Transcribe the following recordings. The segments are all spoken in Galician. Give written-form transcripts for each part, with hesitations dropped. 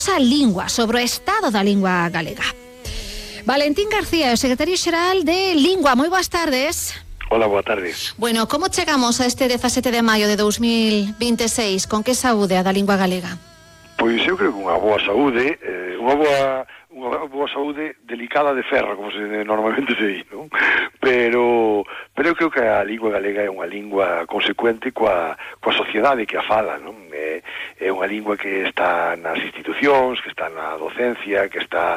a lingua, sobre o estado da lingua galega. Valentín García, o secretario xeral de Lingua, moi boas tardes. Hola, boa tarde. Bueno, como chegamos a este 17 de maio de 2026? Con que saúde a da lingua galega? Pois eu creo que unha boa saúde, unha boa saúde delicada de ferro, como se normalmente se di, non? Pero eu creo que a lingua galega é unha lingua consecuente coa sociedade que a fala, non? É unha lingua que está nas institucións, que está na docencia, que está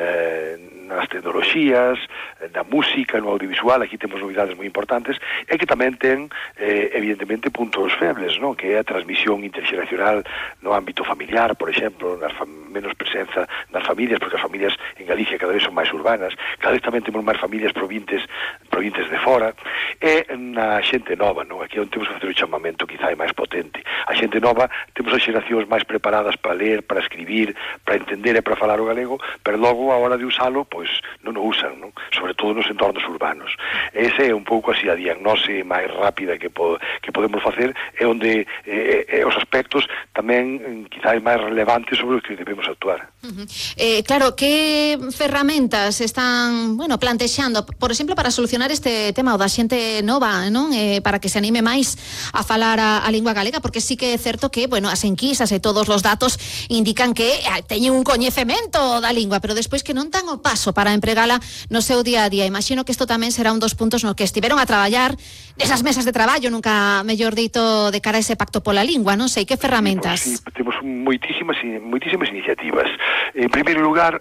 nas tecnoloxías, na música, no audiovisual. Aquí temos novidades moi importantes, e que tamén ten, evidentemente, puntos febles, non? Que é a transmisión interxeracional no ámbito familiar, por exemplo, menos presenza nas familias, porque as familias en Galicia cada vez son máis urbanas, cada vez tamén temos máis familias provintes de fora, e na xente nova, non? Aquí é onde temos que facer o chamamento quizá máis potente. A xente nova, temos as xeracións máis preparadas para ler, para escribir, para entender e para falar o galego, pero logo a hora de usalo, pois non o usan, non? Sobre todo nos entornos urbanos. Ese é un pouco así a diagnose máis rápida que podemos facer, e onde os aspectos tamén quizá máis relevantes sobre os que debemos actuar. Claro, que ferramentas están, plantexando, por exemplo, para solucionar este tema o da xente nova, non? Para que se anime máis a falar a lingua galega, porque sí que é certo que, as enquisas e todos os datos indican que teñen un coñecemento da lingua, pero despois que non dan o paso para empregala no seu día a día. Imagino que isto tamén será un dos puntos no que estiveron a traballar nesas mesas de traballo, nunca mellor dito, de cara a ese pacto pola lingua, non sei, que ferramentas? Sí, temos moitísimas iniciativas. En primeiro lugar,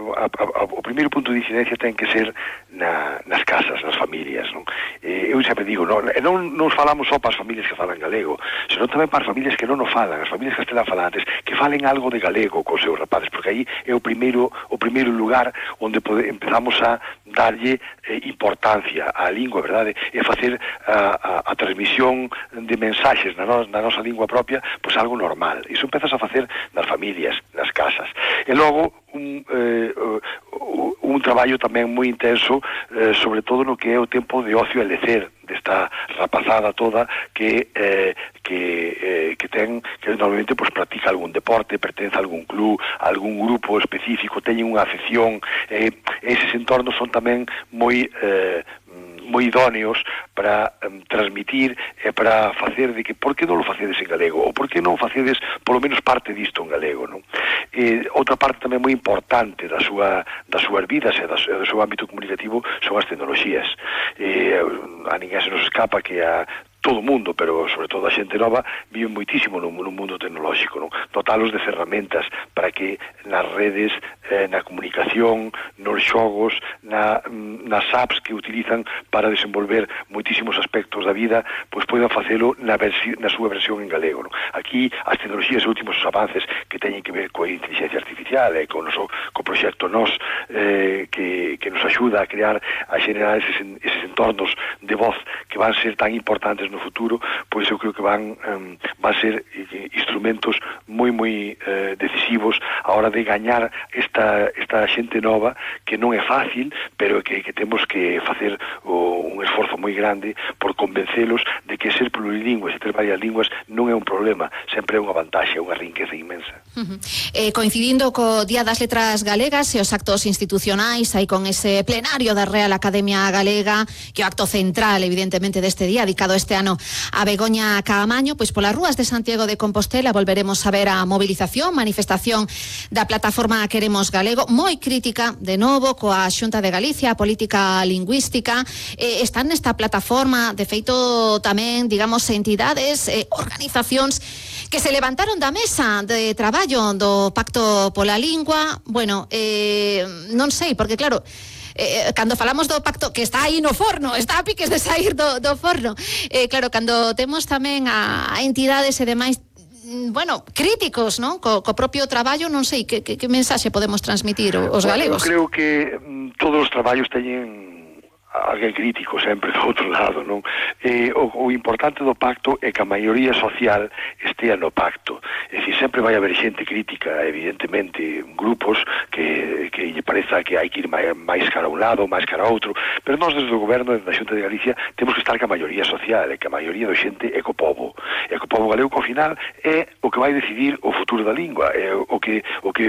o primeiro punto de incidencia ten que ser nas casas, nas familias, non? Eu sempre digo, non falamos só para as familias que falan galego, senón tamén para as familias que non o falan, as familias castelán-falantes, que falen algo de galego cos seus rapaces, porque aí é o primeiro lugar onde empezamos a darlle importancia á lingua, verdade? E facer a transmisión de mensaxes na nosa lingua propia, pois algo normal. Iso empezas a facer nas familias, nas casas. E logo, un traballo tamén moi intenso, sobre todo no que é o tempo de ocio e lecer desta rapazada toda que normalmente practica algún deporte, pertence a algún club, a algún grupo específico, teñen unha afección. Eses entornos son tamén moi idóneos para transmitir e para facer de que por que non lo facedes en galego, ou por que non facedes polo menos parte disto en galego, non? Outra parte tamén moi importante das súas vidas e do seu ámbito comunicativo son as tecnoloxías. A ninguén se nos escapa que todo o mundo, pero sobre todo a xente nova, vive moitísimo no mundo tecnolóxico, non? Dotalos de ferramentas para que nas redes, na comunicación, nos xogos, nas apps que utilizan para desenvolver moitísimos aspectos da vida, pois poidan facelo na súa versión en galego, non? Aquí as tecnoloxías e os últimos avances que teñen que ver coa inteligencia artificial e co proxecto NOS, que nos axuda a generar eses entornos de voz que van ser tan importantes no futuro, pois eu creo que van ser instrumentos moi decisivos a hora de gañar esta xente nova, que non é fácil, pero que temos que facer un esforzo moi grande por convencelos de que ser plurilingües e ter varias linguas non é un problema, sempre é unha vantaxe, unha riqueza inmensa. Coincidindo co Día das Letras Galegas e os actos institucionais, aí con ese plenario da Real Academia Galega, que é o acto central, evidentemente, deste día, dedicado este ano a Begoña Caamaño, pois polas rúas de Santiago de Compostela volveremos a ver a manifestación da plataforma Queremos Galego, moi crítica, de novo, coa Xunta de Galicia, a política lingüística. Están nesta plataforma, de feito, tamén, digamos, entidades, organizacións que se levantaron da mesa de traballo do Pacto pola Lingua. Non sei, porque claro, cando falamos do pacto, que está aí no forno, está a piques de sair do forno, claro, cando temos tamén a entidades e demais, críticos, non? Co propio traballo, non sei, que mensaxe podemos transmitir os galegos? Eu creo que todos os traballos teñen alguén crítico sempre do outro lado, non? O importante do pacto é que a maioría social estea no pacto. É dicir, sempre vai haber xente crítica, evidentemente, grupos que lle pareza que hai que ir máis cara a un lado, máis cara a outro, pero nós desde o goberno, desde a Xunta de Galicia, temos que estar ca maioría social, e que a maioría da xente é co povo. E co povo galego, que ao final, é o que vai decidir o futuro da lingua, é o que